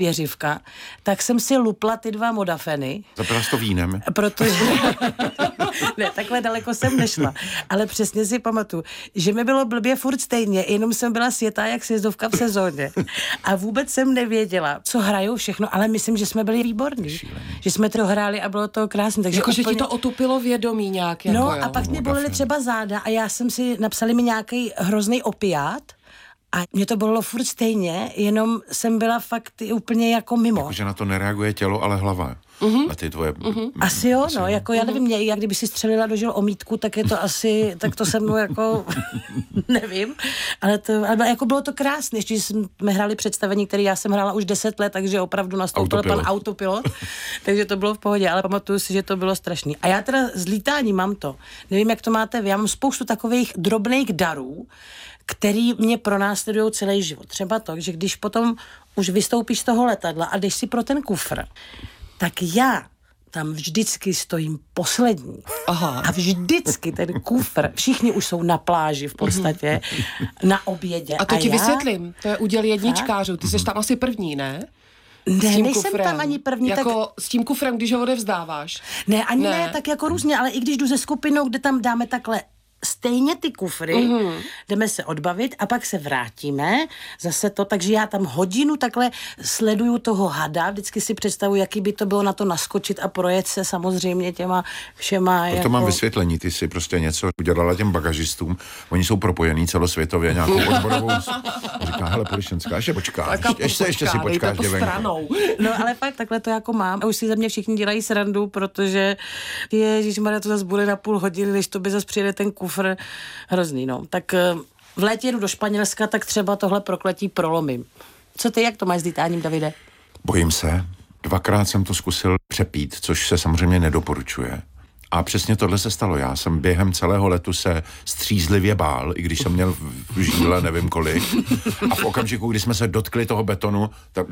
věřivka, tak jsem si lupla ty 2 modafeny. Zapila jsi to vínem? Protože... ne, takhle daleko jsem nešla. Ale přesně si pamatuju, že mi bylo blbě furt stejně, jenom jsem byla světá jak sjezdovka v sezóně. A vůbec jsem nevěděla, co hrajou všechno, ale myslím, že jsme byli výborní. Že jsme to hráli a bylo to krásné. Takže jako, úplně... že ti to otupilo vědomí nějak. Jako, no jo. a pak mě bolely třeba záda a já jsem si, napsali mi nějaký hrozný opiát a mě to bylo furt stejně, jenom jsem byla fakt úplně jako mimo. Jakože na to nereaguje tělo, ale hlava. Na ty tvoje... Asi jo, no, jako já nevím, jak kdyby si střelila do žil omítku, tak je to asi, tak to se mnou jako, nevím, ale jako bylo to krásné, ještě jsme hráli představení, které já jsem hrála už 10 let, takže opravdu nastoupil pan autopilot, takže to bylo v pohodě, ale pamatuju si, že to bylo strašný. A já teda z lítání mám to, nevím, jak to máte vy, já mám spoustu takových drobných darů, který mě pronásledují celý život. Třeba to, že když potom už vystoupíš z toho letadla a jdeš si pro ten kufr, tak já tam vždycky stojím poslední. Aha. A vždycky ten kufr, všichni už jsou na pláži v podstatě, na obědě. A to ti vysvětlím, to je úděl jedničkářů, ty jsi tam asi první, ne? Ne, nejsem tam ani první. Jako tak... s tím kufrem, když ho odevzdáváš? Ne, ani ne, tak jako různě, ale i když jdu se skupinou, kde tam dáme takhle stejně ty kufry, jdeme se odbavit a pak se vrátíme, zase to, takže já tam hodinu takhle sleduju toho hada, vždycky si představuji, jaký by to bylo na to naskočit a projet se samozřejmě těma všema. To mám vysvětlení, ty si prostě něco udělala těm bagažistům, oni jsou propojení celosvětově nějakou odborovou, říká, hele, Polišenská, ještě počkáš, ještě si počkáš, děvenko. No ale fakt takhle to jako mám a už si ze mě všichni dělají srandu, protože ježišmarja, to zase bude na půl hodiny, než to by zase přijede ten kufr. Hrozný, no. Tak v létě jedu do Španělska, tak třeba tohle prokletí prolomím. Co ty, jak to máš s lítáním, Davide? Bojím se. 2krát jsem to zkusil přepít, což se samozřejmě nedoporučuje. A přesně tohle se stalo. Já jsem během celého letu se střízlivě bál, i když jsem měl v žíle nevím kolik. A v okamžiku, kdy jsme se dotkli toho betonu, tak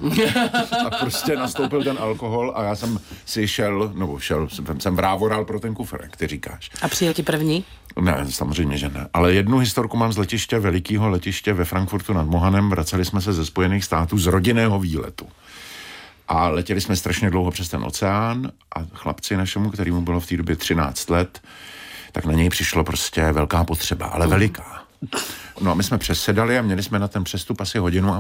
a prostě nastoupil ten alkohol a já jsem si jsem vrávoral pro ten kufr, jak ty říkáš. A přijel ti první? Ne, samozřejmě, že ne. Ale jednu historku mám z letiště, velikého letiště ve Frankfurtu nad Mohanem. Vraceli jsme se ze Spojených států z rodinného výletu. A letěli jsme strašně dlouho přes ten oceán a chlapci našemu, kterému bylo v té době 13 let, tak na něj přišlo prostě velká potřeba, ale veliká. No a my jsme přesedali a měli jsme na ten přestup asi 1,5 hodiny.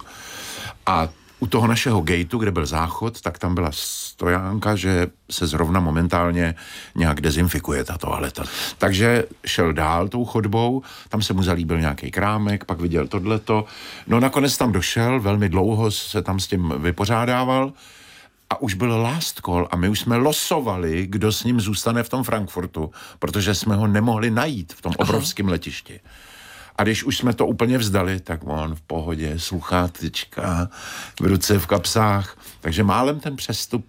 A u toho našeho gateu, kde byl záchod, tak tam byla stojánka, že se zrovna momentálně nějak dezinfikuje ta toaleta. Takže šel dál tou chodbou, tam se mu zalíbil nějaký krámek, pak viděl tohleto. No nakonec tam došel, velmi dlouho se tam s tím vypořádával a už byl last call a my už jsme losovali, kdo s ním zůstane v tom Frankfurtu, protože jsme ho nemohli najít v tom obrovském letišti. A když už jsme to úplně vzdali, tak on v pohodě, sluchátička, v ruce, v kapsách. Takže málem ten přestup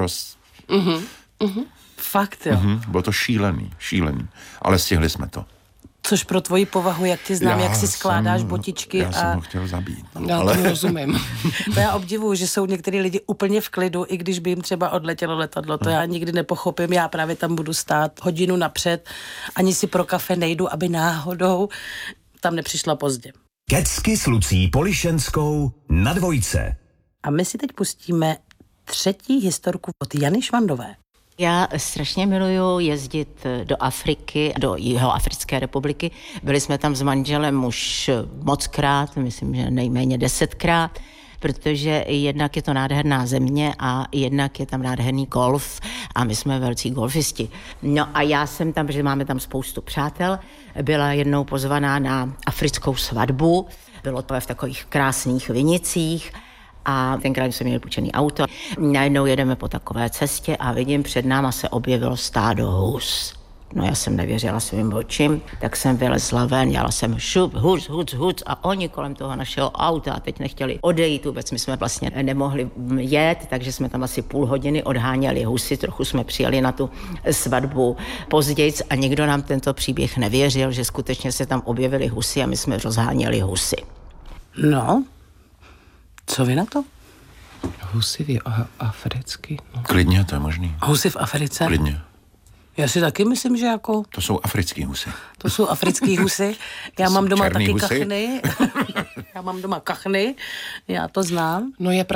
Fakt, jo. Bylo to šílený. Ale stihli jsme to. Což pro tvoji povahu, jak tě znám, jak si skládáš botičky. Já jsem ho chtěl zabít. Ale to rozumím. To já obdivuju, že jsou některý lidi úplně v klidu, i když by jim třeba odletělo letadlo. To já nikdy nepochopím. Já právě tam budu stát hodinu napřed, ani si pro kafe nejdu, aby náhodou tam nepřišla pozdě. Kecky s Lucí Polišenskou na Dvojce. A my si teď pustíme 3. historku od Jany Švandové. Já strašně miluju jezdit do Afriky, do Jihoafrické republiky. Byli jsme tam s manželem už mockrát, myslím, že nejméně 10krát, protože jednak je to nádherná země a jednak je tam nádherný golf a my jsme velcí golfisti. No a já jsem tam, protože máme tam spoustu přátel, byla jednou pozvaná na africkou svatbu. Bylo to v takových krásných vinicích. A tenkrát jsme měli půjčený auto. Najednou jedeme po takové cestě a vidím, před náma se objevilo stádo hus. No já jsem nevěřila svým očím, tak jsem vylezla ven, jala jsem šup, hus a oni kolem toho našeho auta a teď nechtěli odejít vůbec. My jsme vlastně nemohli jet, takže jsme tam asi 0,5 hodiny odháněli husy, trochu jsme přijeli na tu svatbu pozdějc a nikdo nám tento příběh nevěřil, že skutečně se tam objevily husy a my jsme rozháněli husy. No, co vy na to? Husy africky. No. Klidně, to je možný. Husy v Africe? Klidně. Já si taky myslím, že jako... To jsou africký husy. To jsou africký husy. Já mám doma taky husy. kachny. Já mám doma kachny. Já to znám. No je